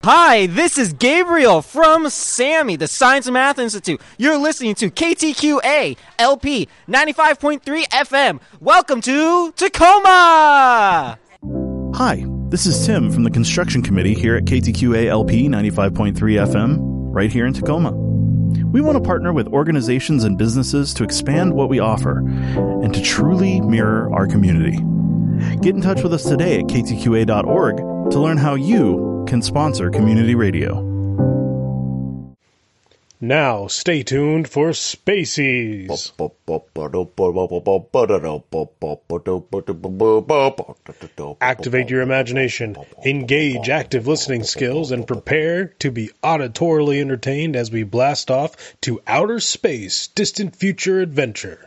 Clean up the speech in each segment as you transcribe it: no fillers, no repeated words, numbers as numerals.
Hi, this is Gabriel from SAMI, the Science and Math Institute. You're listening to KTQA LP 95.3 FM. Welcome to Tacoma! Hi, this is Tim from the Construction Committee here at KTQA LP 95.3 FM, right here in Tacoma. We want to partner with organizations and businesses to expand what we offer and to truly mirror our community. Get in touch with us today at ktqa.org to learn how you can sponsor community radio. Now, stay tuned for Spacies. Activate your imagination, engage active listening skills, and prepare to be auditorily entertained as we blast off to outer space, distant future adventure.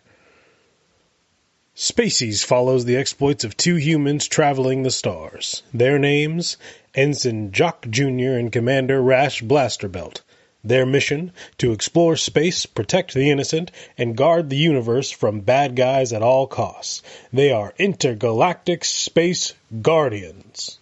Spacies follows the exploits of two humans traveling the stars. Their names, Ensign Jock Jr. and Commander Rash Blasterbelt. Their mission, to explore space, protect the innocent, and guard the universe from bad guys at all costs. They are intergalactic space guardians.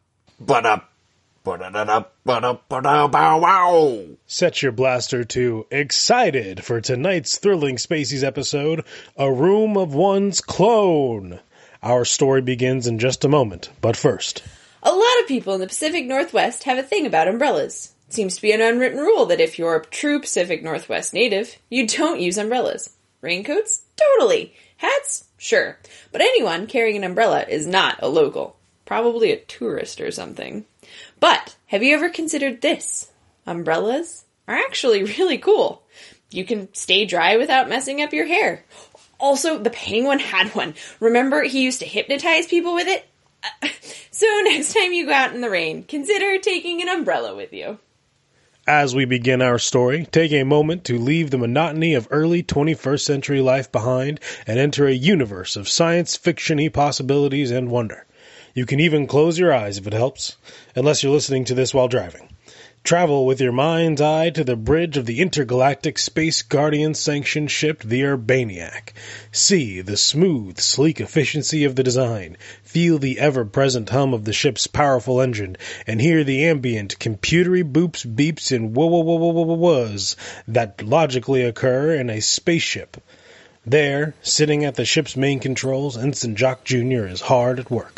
Set your blaster to excited for tonight's thrilling Spacies episode, A Room of One's Clone. Our story begins in just a moment, but first. A lot of people in the Pacific Northwest have a thing about umbrellas. It seems to be an unwritten rule that if you're a true Pacific Northwest native, you don't use umbrellas. Raincoats? Totally. Hats? Sure. But anyone carrying an umbrella is not a local. Probably a tourist or something. But have you ever considered this? Umbrellas are actually really cool. You can stay dry without messing up your hair. Also, the Penguin had one. Remember he used to hypnotize people with it? So next time you go out in the rain, consider taking an umbrella with you. As we begin our story, take a moment to leave the monotony of early 21st century life behind and enter a universe of science fiction-y possibilities and wonder. You can even close your eyes if it helps, unless you're listening to this while driving. Travel with your mind's eye to the bridge of the intergalactic Space Guardian-sanctioned ship, the Urbaniac. See the smooth, sleek efficiency of the design, feel the ever-present hum of the ship's powerful engine, and hear the ambient, computery boops, beeps, and wah-wah-wah-wah-wah-wahs that logically occur in a spaceship. There, sitting at the ship's main controls, Ensign Jock Jr. is hard at work.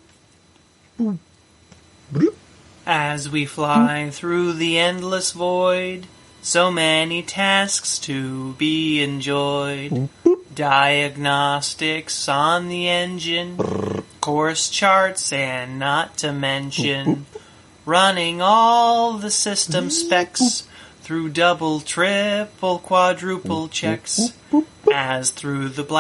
As we fly through the endless void, so many tasks to be enjoyed. Diagnostics on the engine, course charts, and not to mention running all the system specs through double, triple, quadruple checks. As through the black